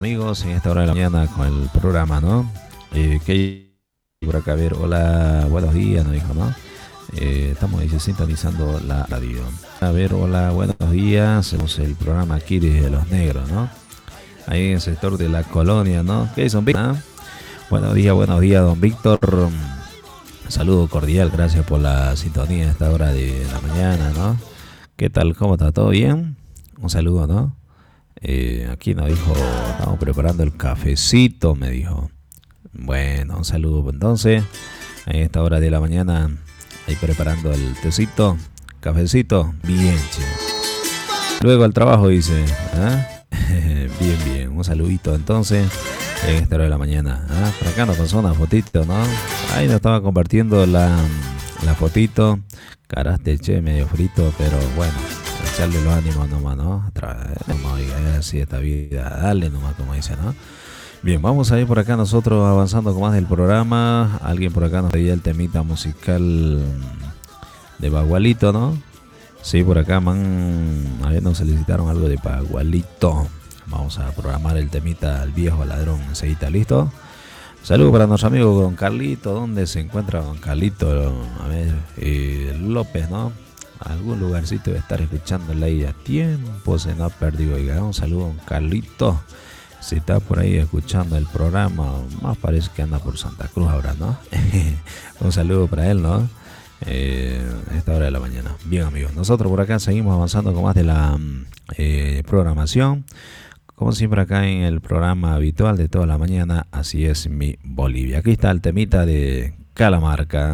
Amigos, en esta hora de la mañana con el programa, ¿no? Que hay por acá, a ver, hola, buenos días, nos dijo, ¿no? Estamos sintonizando la radio. A ver, hola, buenos días, hacemos el programa aquí desde Los Negros, ¿no? Ahí en el sector de la colonia, ¿no? ¿Qué es, don Víctor? Buenos días, don Víctor. Saludo cordial, gracias por la sintonía a esta hora de la mañana, ¿no? ¿Qué tal? ¿Cómo está? ¿Todo bien? Un saludo, ¿no? Aquí nos dijo, estamos preparando el cafecito, me dijo. Bueno, un saludo entonces. A esta hora de la mañana, ahí preparando el tecito, cafecito, bien, che. Luego al trabajo, dice. ¿Ah? Bien, un saludito entonces. En esta hora de la mañana. Por acá nos pasó una fotito, ¿no? Ahí nos estaba compartiendo la fotito. Caraste, che, medio frito, pero bueno. Echarle los ánimos nomás, ¿no? Así esta vida, dale nomás, como dice, ¿no? Bien, vamos a ir por acá nosotros avanzando con más del programa. Alguien por acá nos pedía el temita musical de Bagualito, ¿no? Sí, por acá, a ver, nos solicitaron algo de Bagualito. Vamos a programar el temita al viejo ladrón, enseguida, ¿listo? Saludos para nuestro amigo don Carlito. ¿Dónde se encuentra don Carlito? A ver, López, ¿no? Algún lugarcito de estar escuchándola ahí a tiempo se nos ha perdido. Oiga, un saludo a don Carlito. Si está por ahí escuchando el programa, más parece que anda por Santa Cruz ahora, ¿no? Un saludo para él, ¿no? A esta hora de la mañana. Bien, amigos, nosotros por acá seguimos avanzando con más de la programación. Como siempre acá en el programa habitual de toda la mañana, así es mi Bolivia. Aquí está el temita de Calamarca.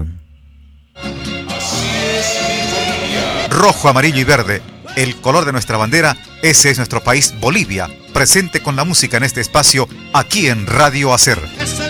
Rojo, amarillo y verde, el color de nuestra bandera, ese es nuestro país Bolivia, presente con la música en este espacio, aquí en Radio Hacer.